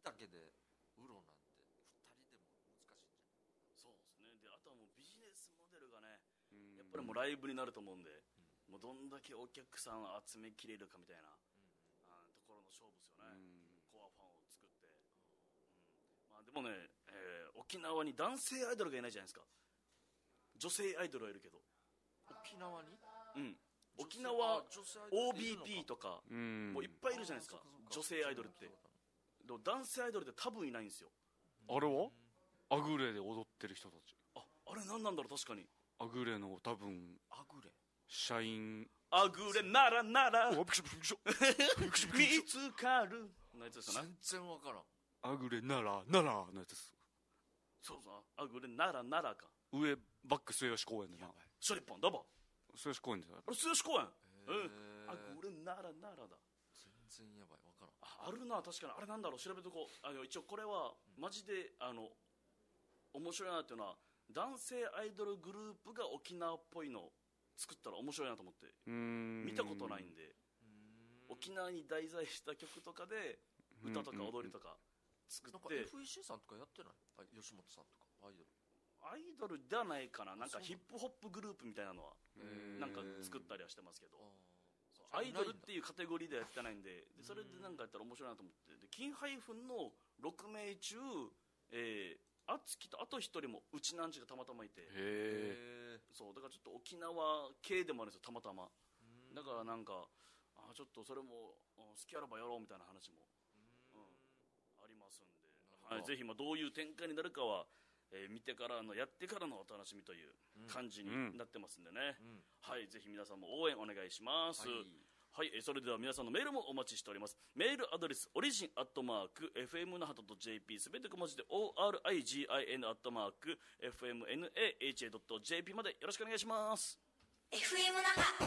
だけでウロなんて2人でも難しいんじゃない？ そうですね。であとはもうビジネスモデルがね、やっぱりもうライブになると思うんで、もうどんだけお客さんを集めきれるかみたいな、ところの勝負ですよね。コアファンを作って、まあ、でもね、沖縄に男性アイドルがいないじゃないですか。女性アイドルはいるけど、 沖縄に沖縄女性アイドルっているのか OBP とかもういっぱいいるじゃないですか、女性アイドルって。でも男性アイドルって多分いないんですよ。 あれはアグレで踊ってる人たち。 あれ何なんだろう。確かにアグレの多分アグレ社員。 アグレならならびっくりした見つかるのやつですかな。 全然わからん。 アグレならならのやつです。 そうそう、アグレならならか。 上バック末吉公園でな。 シャリッポンダバ末吉公園であれ末吉公園。アグレならならだ。 全然やばい、わからん。 あるな、確かに。あれなんだろう、調べとこう。一応これはマジで面白いなっていうのは、男性アイドルグループが沖縄っぽいの作ったら面白いなと思って。見たことないんで、沖縄に題材した曲とかで歌とか踊りとか作なんかって。 FEC さんとかやってない？吉本さんとかアイドルではないかな。なんかヒップホップグループみたいなのはなんか作ったりはしてますけど、アイドルっていうカテゴリーではやってないんで、それでなんかやったら面白いなと思って。で金ハイフンの6名中あつきとあと1人もうちなんちがたまたまいて、そうだからちょっと沖縄系でもあるんですよ、たまたま。だからなんかちょっとそれも好きあらばやろうみたいな話もありますんで、はい、ぜひどういう展開になるかは見てからのやってからのお楽しみという感じになってますんでね、はい、ぜひ皆さんも応援お願いします。はい、それでは皆さんのメールもお待ちしております。メールアドレスorigin@fmnaha.jp、 すべて小文字で origin@fmnaha.jp までよろしくお願いします。 FM 那覇